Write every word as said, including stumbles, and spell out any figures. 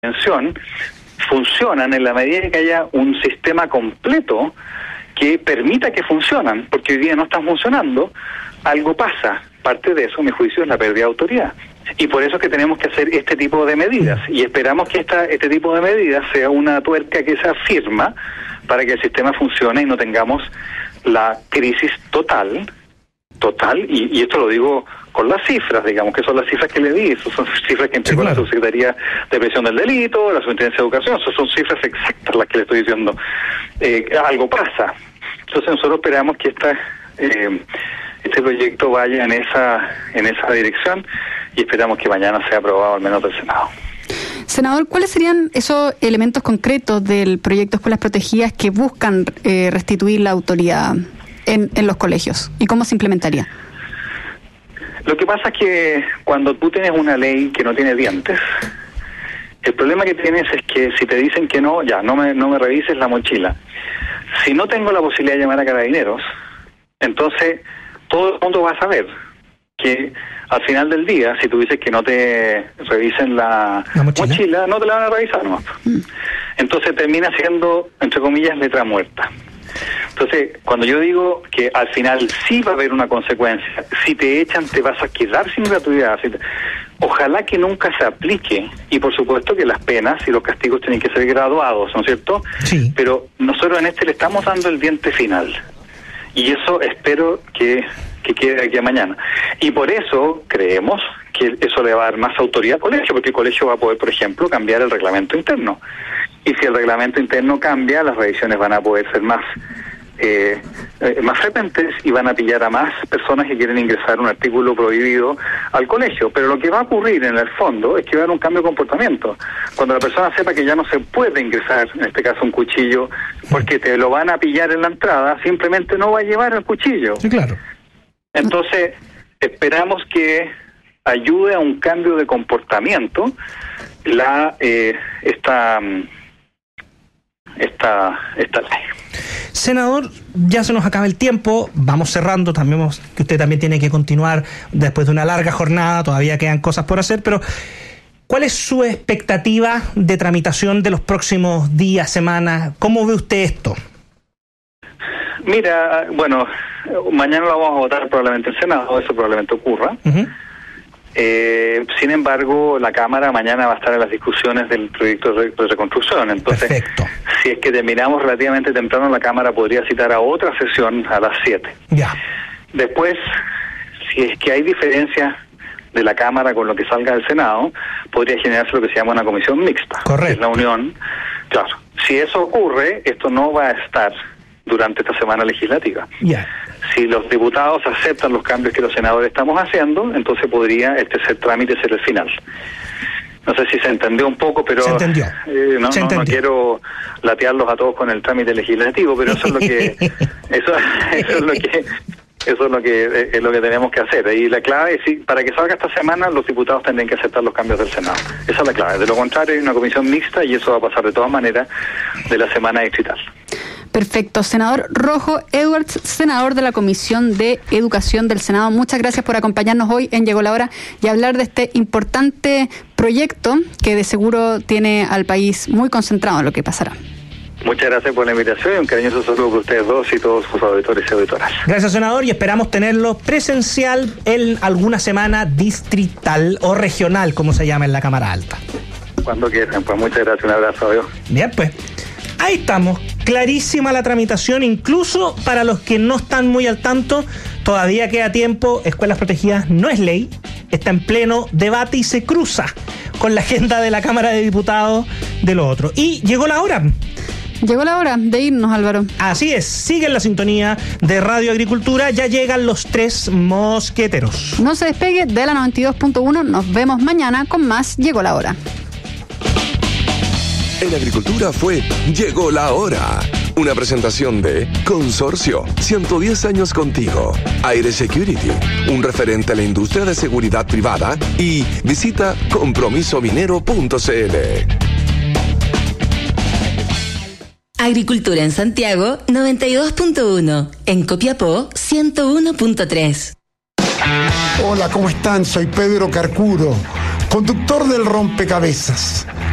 prevención funcionan en la medida que haya un sistema completo que permita que funcionan, porque hoy día no están funcionando, algo pasa. Parte de eso, a mi juicio, es la pérdida de autoridad. Y por eso es que tenemos que hacer este tipo de medidas. Y esperamos que esta, este tipo de medidas sea una tuerca que se firma para que el sistema funcione y no tengamos la crisis total, total, y, y esto lo digo con las cifras, digamos, que son las cifras que le di, esas son cifras que entregó sí, claro. la Subsecretaría de Prevención del Delito, la Superintendencia de Educación, esas son cifras exactas las que le estoy diciendo. Eh, algo pasa. Entonces nosotros esperamos que esta, eh, este proyecto vaya en esa, en esa dirección y esperamos que mañana sea aprobado al menos del Senado. Senador, ¿cuáles serían esos elementos concretos del proyecto Escuelas Protegidas que buscan eh, restituir la autoridad en, en los colegios? ¿Y cómo se implementaría? Lo que pasa es que cuando tú tienes una ley que no tiene dientes, el problema que tienes es que si te dicen que no, ya, no me, no me revises la mochila. Si no tengo la posibilidad de llamar a Carabineros, entonces todo el mundo va a saber que al final del día, si tú dices que no te revisen la, ¿La mochila? mochila, no te la van a revisar nomás. Mm. Entonces termina siendo, entre comillas, letra muerta. Entonces, cuando yo digo que al final sí va a haber una consecuencia, si te echan te vas a quedar sin gratuidad, si te... ojalá que nunca se aplique, y por supuesto que las penas y los castigos tienen que ser graduados, ¿no es cierto? Sí. Pero nosotros en este le estamos dando el diente final, y eso espero que, que quede aquí a mañana. Y por eso creemos que eso le va a dar más autoridad al colegio, porque el colegio va a poder, por ejemplo, cambiar el reglamento interno. Y si el reglamento interno cambia, las revisiones van a poder ser más eh, eh, más frecuentes y van a pillar a más personas que quieren ingresar un artículo prohibido al colegio. Pero lo que va a ocurrir en el fondo es que va a haber un cambio de comportamiento. Cuando la persona sepa que ya no se puede ingresar, en este caso un cuchillo, porque te lo van a pillar en la entrada, simplemente no va a llevar el cuchillo. Sí, claro. Entonces, esperamos que ayude a un cambio de comportamiento la eh, esta... esta esta ley. Senador, ya se nos acaba el tiempo, vamos cerrando, también que usted también tiene que continuar después de una larga jornada, todavía quedan cosas por hacer, pero ¿cuál es su expectativa de tramitación de los próximos días, semanas? ¿Cómo ve usted esto? Mira, bueno, mañana lo vamos a votar probablemente en el Senado, eso probablemente ocurra. Uh-huh. Eh, sin embargo, la Cámara mañana va a estar en las discusiones del proyecto de reconstrucción. Entonces, perfecto. Si es que terminamos relativamente temprano, la Cámara podría citar a otra sesión a las siete. Ya. Después, si es que hay diferencias de la Cámara con lo que salga del Senado, podría generarse lo que se llama una comisión mixta. Correcto. Que es la unión. Claro. Si eso ocurre, esto no va a estar durante esta semana legislativa. Ya. Si los diputados aceptan los cambios que los senadores estamos haciendo, entonces podría el tercer trámite ser el final. No sé si se entendió un poco, pero se entendió. Eh, no, se no, entendió. no quiero latearlos a todos con el trámite legislativo, pero eso es lo que eso, eso es lo que eso es lo que es lo que tenemos que hacer. Y la clave es, para que salga esta semana, los diputados tendrán que aceptar los cambios del Senado. Esa es la clave. De lo contrario, hay una comisión mixta y eso va a pasar de todas maneras de la semana distrital. Perfecto. Senador Rojo Edwards, senador de la Comisión de Educación del Senado, muchas gracias por acompañarnos hoy en Llegó la Hora y hablar de este importante proyecto que de seguro tiene al país muy concentrado en lo que pasará. Muchas gracias por la invitación y un cariñoso saludo para ustedes dos y todos sus auditores y auditoras. Gracias, senador, y esperamos tenerlo presencial en alguna semana distrital o regional, como se llama en la Cámara Alta. Cuando quieran, pues muchas gracias, un abrazo, adiós. Bien, pues, ahí estamos, clarísima la tramitación, incluso para los que no están muy al tanto, todavía queda tiempo, Escuelas Protegidas no es ley, está en pleno debate y se cruza con la agenda de la Cámara de Diputados de lo otro. Y llegó la hora. Llegó la hora de irnos, Álvaro. Así es, sigue en la sintonía de Radio Agricultura, ya llegan los tres mosqueteros. No se despegue de la noventa y dos punto uno, nos vemos mañana con más Llegó la Hora. En Agricultura fue Llegó la Hora, una presentación de Consorcio, ciento diez años contigo, Aire Security, un referente a la industria de seguridad privada, y visita compromiso minero punto c l. Agricultura en Santiago, noventa y dos punto uno. En Copiapó, ciento uno punto tres. Hola, ¿cómo están? Soy Pedro Carcuro, conductor del Rompecabezas.